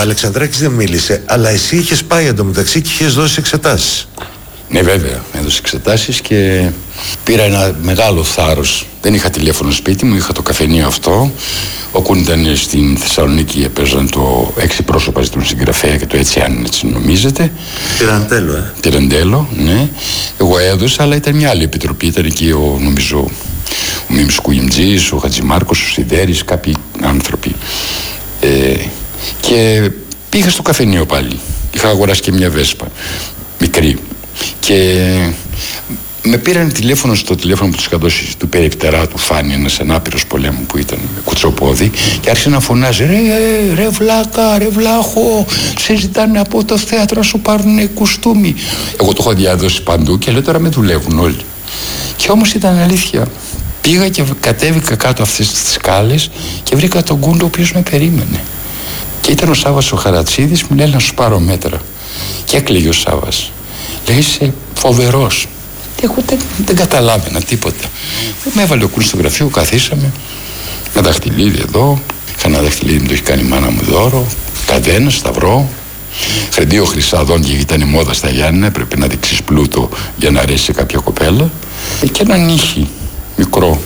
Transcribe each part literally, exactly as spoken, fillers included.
Αλεξανδράκης δεν μίλησε, αλλά εσύ είχες πάει εντωμεταξύ και είχες δώσει εξετάσεις. Ναι, βέβαια, έδωσε εξετάσεις και πήρα ένα μεγάλο θάρρος. Δεν είχα τηλέφωνο σπίτι μου, είχα το καφενείο αυτό. Ο Κουν ήταν στην Θεσσαλονίκη, έπαιζαν το έξι πρόσωπα ζητούν συγγραφέα και το έτσι αν έτσι νομίζετε. Τυραντέλο, ε. Τυραντέλο, ναι. Εγώ έδωσα, αλλά ήταν μια άλλη επιτροπή. Ήταν εκεί ο, νομίζω, ο Μίμης Κουγιμτζής, ο Χατζημάρκος, ο Σιδέρης, κάποιοι άνθρωποι. Ε, και πήγα στο καφενείο πάλι. Είχα αγοράσει και μια βέσπα, μικρή. Και με πήραν τηλέφωνο στο τηλέφωνο που τους είχα δώσει του περιπτερά του Φάνη, ένας ανάπηρος πολέμου που ήταν με κουτσοπόδι, και άρχισε να φωνάζει ρε, ρε βλάκα, ρε βλάχο, σε ζητάνε από το θέατρο να σου πάρουν κουστούμι. Εγώ το έχω διαδώσει παντού και λέω τώρα με δουλεύουν όλοι. Και όμως ήταν αλήθεια. Πήγα και κατέβηκα κάτω αυτές τις σκάλες και βρήκα τον Κούντο ο οποίος με περίμενε. Και ήταν ο Σάββας ο Χαρατσίδης, μου λέει να σου πάρω μέτρα. Και έκλαιγε ο Σάββας. Λέει είσαι φοβερός. Και εγώ δεν, δεν καταλάβαινα τίποτα. Με έβαλε ο Κούν στο γραφείο, καθίσαμε. Ένα δαχτυλίδι εδώ. Είχα ένα δαχτυλίδι μου το έχει κάνει η μάνα μου δώρο. Καδένα, σταυρό. Χρεντίο χρυσά δόντια, ήταν η μόδα στα Γιάννενα. Πρέπει να δείξεις πλούτο για να αρέσει σε κάποια κοπέλα. Και ένα νύχι μικρό.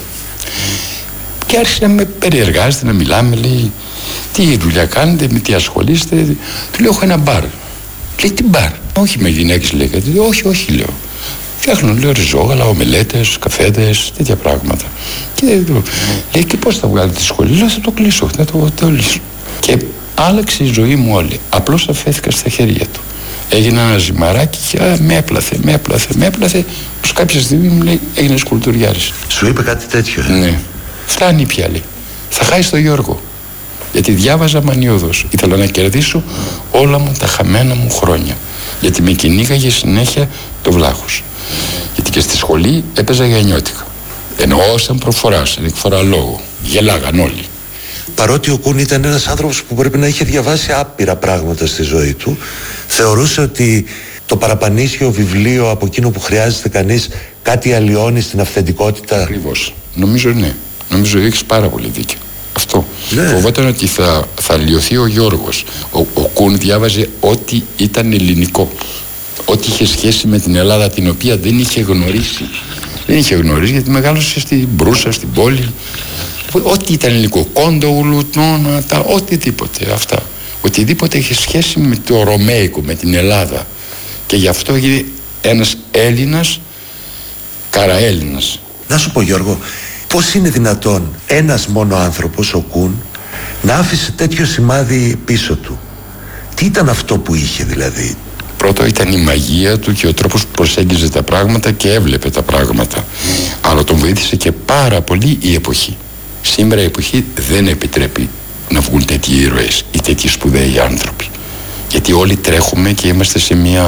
Και άρχισε να με περιεργάζεται, να μιλάμε. Λέει τι δουλειά κάνετε, με τι ασχολείστε. Του λέω έχω ένα μπαρ. Λέει τι μπαρ. Όχι με γυναίκες λέει κάτι. Όχι, όχι λέω. Φτιάχνω λέω ριζόγαλα, ομελέτες, καφέδες, τέτοια πράγματα. Και λέει και πώς θα βγάλετε τη σχολή. Λέω θα το κλείσω, θα το, το λύσω. Και άλλαξε η ζωή μου όλη. Απλώς αφέθηκα στα χέρια του. Έγινα ένα ζυμαράκι και α, με έπλαθε, με έπλαθε, με έπλαθε. Πως κάποια στιγμή μου λέει έγινε σκουλτουριάρης. Σου είπε κάτι τέτοιο, ε? Ναι. Φτάνει πια λέει. Θα χάσει τον Γιώργο. Γιατί διάβαζα μανιώδως. Ήθελα να κερδίσω όλα μου τα χαμένα μου χρόνια. Γιατί με κυνήγαγε συνέχεια το βλάχος. Γιατί και στη σχολή έπαιζα γεννιώτικα. Εννοώ σαν προφορά, σαν εκφορά λόγου. Γελάγαν όλοι. Παρότι ο Κούν ήταν ένας άνθρωπος που πρέπει να είχε διαβάσει άπειρα πράγματα στη ζωή του, θεωρούσε ότι το παραπανίσιο βιβλίο από εκείνο που χρειάζεται κανείς κάτι αλλοιώνει στην αυθεντικότητα. Ακριβώς. Νομίζω ναι. Νομίζω έχεις πάρα πολύ δίκιο. Αυτό. Ναι. Φοβόταν ότι θα, θα λιωθεί ο Γιώργος. Ο, ο Κούν διάβαζε ό,τι ήταν ελληνικό. Ό,τι είχε σχέση με την Ελλάδα, την οποία δεν είχε γνωρίσει. Δεν είχε γνωρίσει γιατί μεγάλωσε στην Μπρούσα, στην πόλη. Ό,τι ήταν ελληνικό. Κόντογλου, τόνα, τα, οτιδήποτε αυτά. Οτιδήποτε είχε σχέση με το Ρωμαϊκό, με την Ελλάδα. Και γι' αυτό έγινε ένας Έλληνας, καραέλληνας. Να σου πω Γιώργο, πώς είναι δυνατόν ένας μόνο άνθρωπος, ο Κούν, να άφησε τέτοιο σημάδι πίσω του? Τι ήταν αυτό που είχε δηλαδή? Πρώτο ήταν η μαγεία του και ο τρόπος που προσέγγιζε τα πράγματα και έβλεπε τα πράγματα. Αλλά τον βοήθησε και πάρα πολύ η εποχή. Σήμερα η εποχή δεν επιτρέπει να βγουν τέτοιοι ήρωες ή τέτοιοι σπουδαίοι άνθρωποι. Γιατί όλοι τρέχουμε και είμαστε σε μια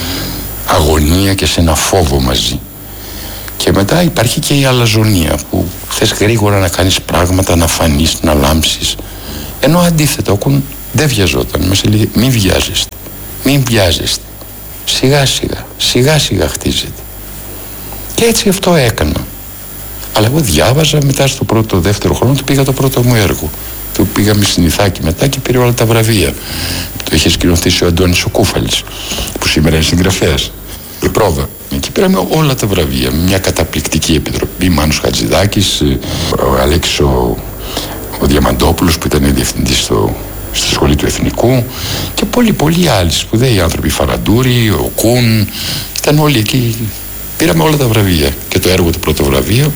αγωνία και σε ένα φόβο μαζί. Και μετά υπάρχει και η αλαζονία που θες γρήγορα να κάνεις πράγματα, να φανείς, να λάμψεις. Ενώ αντίθετα ο Κούν δεν βιαζόταν. Μας έλεγε μην βιάζεστε, μην βιάζεστε. Σιγά σιγά, σιγά σιγά χτίζεται. Και έτσι αυτό έκανα. Αλλά εγώ διάβαζα μετά στο πρώτο, δεύτερο χρόνο του πήγα το πρώτο μου έργο. Του πήγαμε στην Ιθάκη μετά και πήρε όλα τα βραβεία. Το είχε σκηνοθέσει ο Αντώνης ο Κούφαλης, που σήμερα είναι συγγραφέας. Η πρόβα. Εκεί πήραμε όλα τα βραβεία. Μια καταπληκτική επιτροπή. Μάνος Χατζηδάκης, ο Αλέξης ο, ο Διαμαντόπουλος που ήταν διευθυντής στο, στη Σχολή του Εθνικού και πολλοί πολλοί άλλοι σπουδαίοι άνθρωποι. Φαραντούρη, ο Κούν. Ήταν όλοι εκεί. Πήραμε όλα τα βραβεία. Και το έργο του πρώτο βραβείο.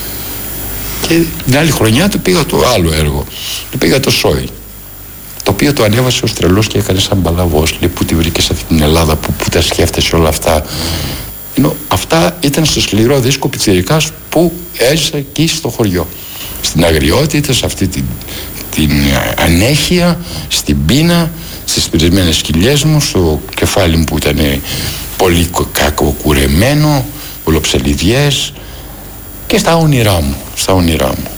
Και την άλλη χρονιά του πήγα το άλλο έργο. Του πήγα το Σόι. Το οποίο το ανέβασε ως τρελός και έκανε σαν μπαλαβός. Λέει, πού τη βρήκε σε αυτή την Ελλάδα, που, που τα σκέφτεσαι όλα αυτά. Ενώ αυτά ήταν στο σκληρό δίσκο πιτσιρικάς που έζησα εκεί στο χωριό. Στην αγριότητα, σε αυτή την, την ανέχεια, στην πείνα, στις πυρισμένες κοιλιές μου, στο κεφάλι μου που ήταν πολύ κακοκουρεμένο, ολοψελιδιές και στα όνειρά μου, στα όνειρά μου.